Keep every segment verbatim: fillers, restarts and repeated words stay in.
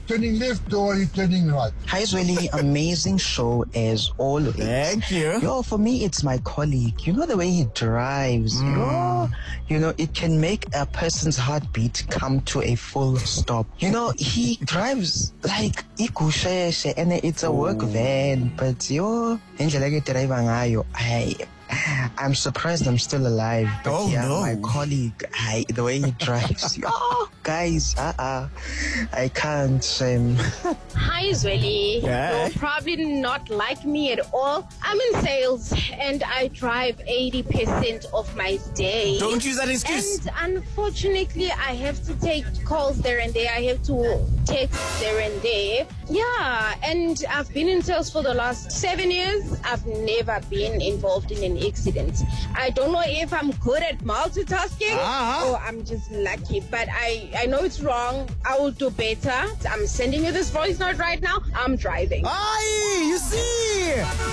turning left or are you turning right? Hi, Zweli. Amazing show as always. Thank you. Yo, for me, it's my colleague. You know the way he drives. Mm. Yo, you know, it can make a person's heartbeat come to a full stop. You know, he drives like ikusheshe and it's a work van. But yo, indlela ke drive ngayo, I I'm surprised I'm still alive. But oh, yeah, no. my colleague, I, the way he drives, oh, guys, uh-uh, I can't. Um... Hi, Zweli. Yeah. You'll probably not like me at all. I'm in sales and I drive eighty percent of my day. Don't use that excuse. And unfortunately, I have to take calls there and there. I have to text there and there. Yeah, and I've been in sales for the last seven years. I've never been involved in an accident. I don't know if I'm good at multitasking uh-huh. or I'm just lucky, but I, I know it's wrong. I will do better. I'm sending you this voice note right now. I'm driving. Aye, you see?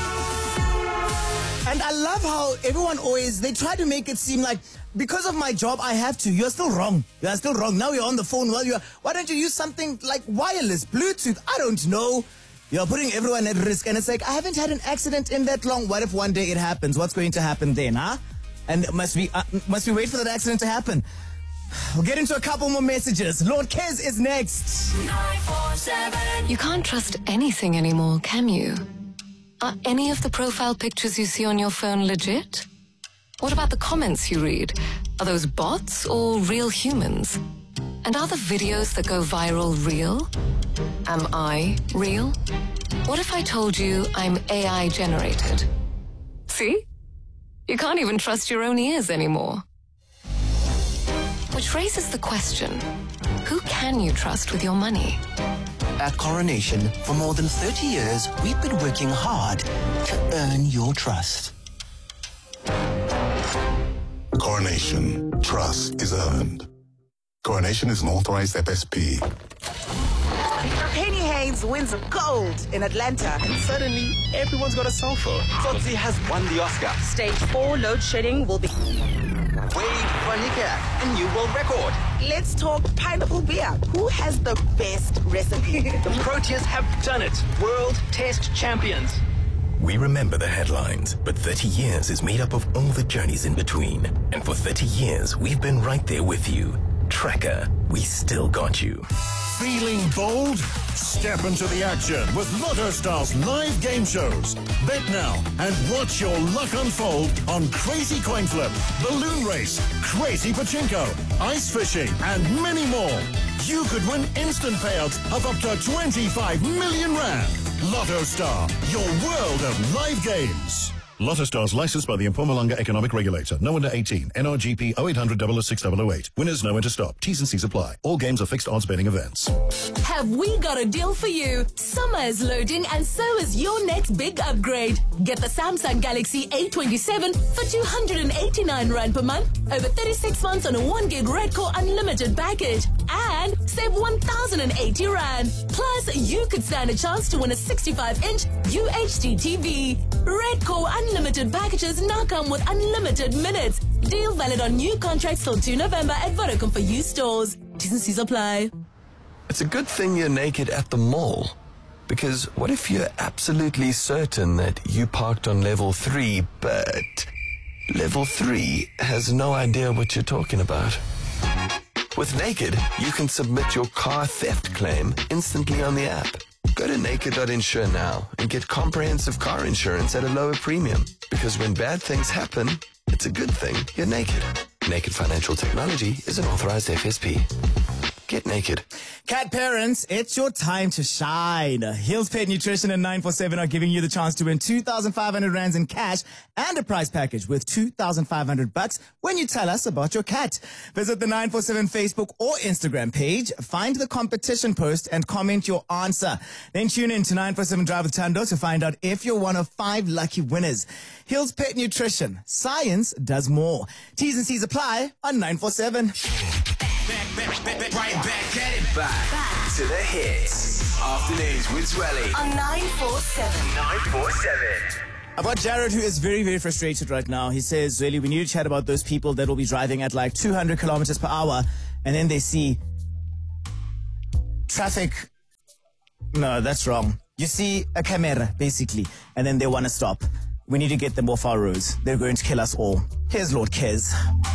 And I love how everyone always, they try to make it seem like because of my job, I have to. You're still wrong. You're still wrong. Now you're on the phone while you're, why don't you use something like wireless, Bluetooth? I don't know. You're putting everyone at risk. And it's like, I haven't had an accident in that long. What if one day it happens? What's going to happen then, huh? And must we, uh, must we wait for that accident to happen? We'll get into a couple more messages. Lord Kez is next. nine four seven. You can't trust anything anymore, can you? Are any of the profile pictures you see on your phone legit? What about the comments you read? Are those bots or real humans? And are the videos that go viral real? Am I real? What if I told you I'm A I generated? See? You can't even trust your own ears anymore. Which raises the question, who can you trust with your money? At Coronation, for more than thirty years, we've been working hard to earn your trust. Coronation. Trust is earned. Coronation is an authorized F S P. Penny Haynes wins gold in Atlanta. And suddenly, everyone's got a cell phone. Tsotsi has won the Oscar. Stage four load shedding will be... Wave Vanika, a new world record. Let's talk pineapple beer. Who has the best recipe? The Proteas have done it. World Test Champions. We remember the headlines, but thirty years is made up of all the journeys in between. And for thirty years, we've been right there with you. Tracker, we still got you. Feeling bold? Step into the action with LottoStar's live game shows. Bet now and watch your luck unfold on Crazy Coin Flip, Balloon Race, Crazy Pachinko, Ice Fishing, and many more. You could win instant payouts of up to twenty-five million rand. LottoStar, your world of live games. LottoStar's licensed by the Mpumalanga Economic Regulator. No under eighteen. N R G P oh eight hundred, oh oh six, oh oh eight. Winners know when to stop. T's and C's apply. All games are fixed odds betting events. Have we got a deal for you? Summer is loading and so is your next big upgrade. Get the Samsung Galaxy A twenty-seven for two hundred eighty-nine rand per month. Over thirty-six months on a one gig Redcore Unlimited package. And save one thousand eighty rand. Plus, you could stand a chance to win a sixty-five inch U H D T V. Redcore Unlimited packages now come with unlimited minutes. Deal valid on new contracts till the second of November at Vodacom for you stores. T's and C's apply. It's a good thing you're naked at the mall. Because what if you're absolutely certain that you parked on level three, but level three has no idea what you're talking about? With Naked, you can submit your car theft claim instantly on the app. Go to naked dot insure now and get comprehensive car insurance at a lower premium. Because when bad things happen, it's a good thing you're naked. Naked Financial Technology is an authorized F S P. Get naked. Cat parents, it's your time to shine. Hills Pet Nutrition and nine four seven are giving you the chance to win two thousand five hundred rands in cash and a prize package with two thousand five hundred bucks when you tell us about your cat. Visit the nine four seven Facebook or Instagram page, find the competition post and comment your answer. Then tune in to nine four seven Drive with Tando to find out if you're one of five lucky winners. Hills Pet Nutrition. Science does more. T's and C's apply on nine four seven. Back, back, back, back, right back at it. Back, back to the hits. Afternoons with Zweli. On nine four seven. nine four seven. I've got Jared, who is very, very frustrated right now. He says, Zweli, we need to chat about those people that will be driving at like two hundred kilometers per hour and then they see traffic No, that's wrong. You see a camera, basically, and then they want to stop. We need to get them off our roads. They're going to kill us all. Here's Lord Kez.